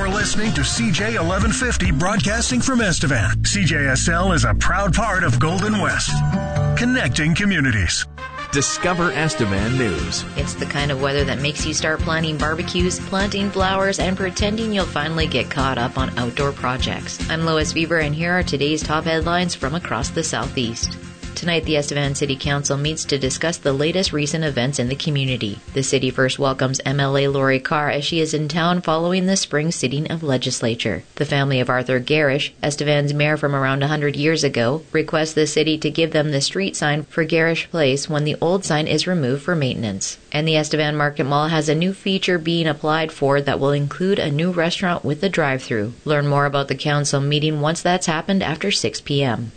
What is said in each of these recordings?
You're listening to CJ 1150 broadcasting from Estevan. CJSL is a proud part of Golden West, connecting communities. Discover Estevan News. It's the kind of weather that makes you start planning barbecues, planting flowers, and pretending you'll finally get caught up on outdoor projects. I'm Lois Weaver, and here are today's top headlines from across the Southeast. Tonight, the Estevan City Council meets to discuss the latest recent events in the community. The city first welcomes MLA Lori Carr as she is in town following the spring sitting of legislature. The family of Arthur Garish, Estevan's mayor from around 100 years ago, requests the city to give them the street sign for Garish Place when the old sign is removed for maintenance. And the Estevan Market Mall has a new feature being applied for that will include a new restaurant with a drive-thru. Learn more about the council meeting once that's happened after 6 p.m.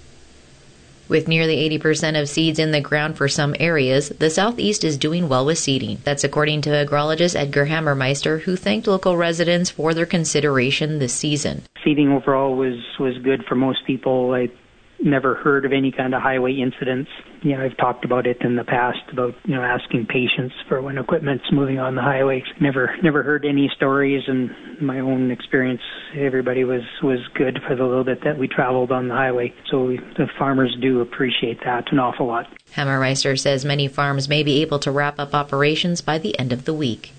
With nearly 80% of seeds in the ground for some areas, the Southeast is doing well with seeding. That's according to agrologist Edgar Hammermeister, who thanked local residents for their consideration this season. Seeding overall was good for most people. I never heard of any kind of highway incidents. I've talked about it in the past about, asking patience for when equipment's moving on the highway. Never heard any stories, and my own experience, everybody was good for the little bit that we traveled on the highway. So the farmers do appreciate that an awful lot. Hammermeister says many farms may be able to wrap up operations by the end of the week.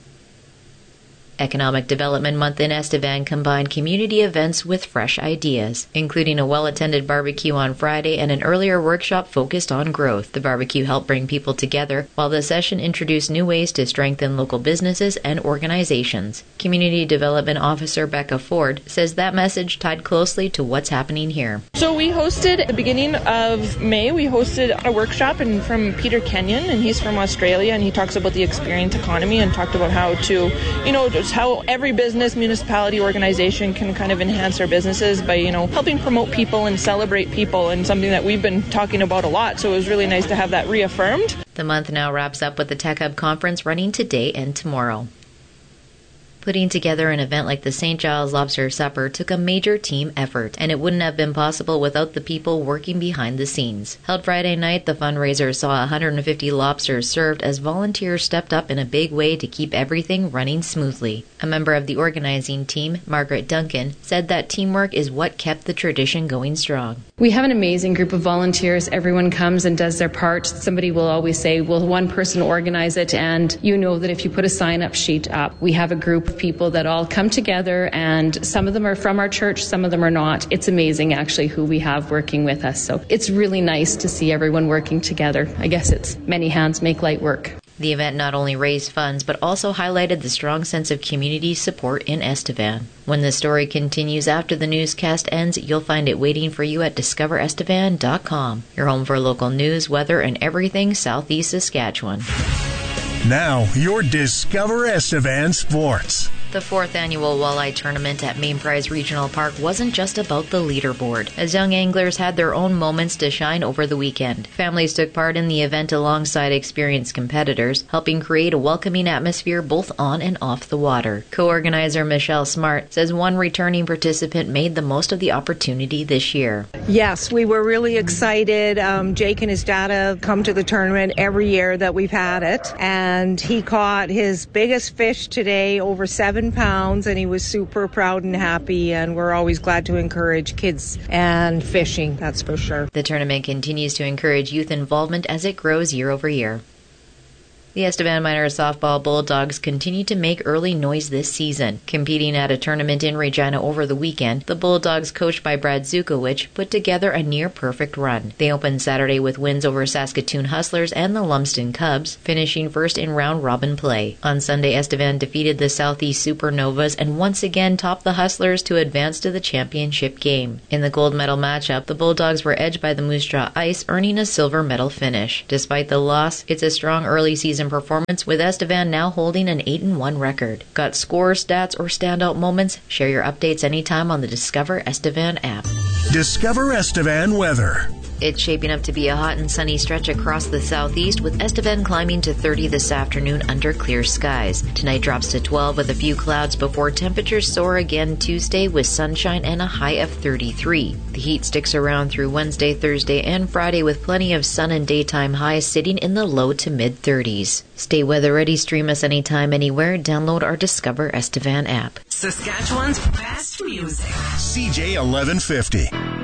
Economic Development Month in Estevan combined community events with fresh ideas, including a well-attended barbecue on Friday and an earlier workshop focused on growth. The barbecue helped bring people together, while the session introduced new ways to strengthen local businesses and organizations. Community Development Officer Becca Ford says that message tied closely to what's happening here. So we hosted, at the beginning of May, we hosted a workshop from Peter Kenyon, and he's from Australia, and he talks about the experience economy and talked about how to, just how every business, municipality, organization can kind of enhance their businesses by, helping promote people and celebrate people, and something that we've been talking about a lot. So it was really nice to have that reaffirmed. The month now wraps up with the Tech Hub Conference running today and tomorrow. Putting together an event like the St. Giles Lobster Supper took a major team effort, and it wouldn't have been possible without the people working behind the scenes. Held Friday night, the fundraiser saw 150 lobsters served as volunteers stepped up in a big way to keep everything running smoothly. A member of the organizing team, Margaret Duncan, said that teamwork is what kept the tradition going strong. We have an amazing group of volunteers. Everyone comes and does their part. Somebody will always say, will one person organize it? And you know that if you put a sign-up sheet up, we have a group of people that all come together, and some of them are from our church, some of them are not. It's amazing, actually, who we have working with us. So it's really nice to see everyone working together. I guess it's many hands make light work. The event not only raised funds, but also highlighted the strong sense of community support in Estevan. When the story continues after the newscast ends, you'll find it waiting for you at discoverestevan.com, your home for local news, weather, and everything Southeast Saskatchewan. Now, your Discover Estevan Sports. The fourth annual Walleye Tournament at Main Prize Regional Park wasn't just about the leaderboard, as young anglers had their own moments to shine over the weekend. Families took part in the event alongside experienced competitors, helping create a welcoming atmosphere both on and off the water. Co-organizer Michelle Smart says one returning participant made the most of the opportunity this year. Yes, we were really excited. Jake and his dad have come to the tournament every year that we've had it, and he caught his biggest fish today, over 7 pounds, and he was super proud and happy, and we're always glad to encourage kids and fishing, that's for sure. The tournament continues to encourage youth involvement as it grows year over year. The Estevan Miners softball Bulldogs continue to make early noise this season. Competing at a tournament in Regina over the weekend, the Bulldogs, coached by Brad Zukowicz, put together a near-perfect run. They opened Saturday with wins over Saskatoon Hustlers and the Lumsden Cubs, finishing first in round-robin play. On Sunday, Estevan defeated the Southeast Supernovas and once again topped the Hustlers to advance to the championship game. In the gold medal matchup, the Bulldogs were edged by the Moose Jaw Ice, earning a silver medal finish. Despite the loss, it's a strong early season performance, with Estevan now holding an 8-1 record. Got scores, stats, or standout moments? Share your updates anytime on the Discover Estevan app. Discover Estevan weather. It's shaping up to be a hot and sunny stretch across the southeast, with Estevan climbing to 30 this afternoon under clear skies. Tonight drops to 12 with a few clouds before temperatures soar again Tuesday with sunshine and a high of 33. The heat sticks around through Wednesday, Thursday, and Friday with plenty of sun and daytime highs sitting in the low to mid-30s. Stay weather ready, stream us anytime, anywhere. Download our Discover Estevan app. Saskatchewan's best music. CJ 1150.